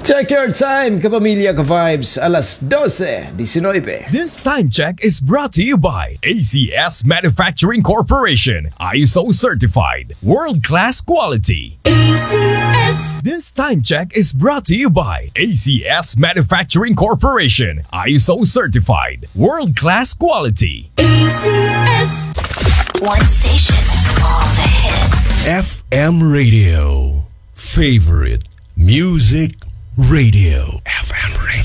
Check your time, kapamilya ka-vibes, alas 12:19. This time check is brought to you by ACS Manufacturing Corporation, ISO certified, world-class quality. ACS. This time check is brought to you by ACS Manufacturing Corporation, ISO certified, world-class quality. ACS. One station, all the hits. FM Radio. Favorite Music Radio. FM Radio.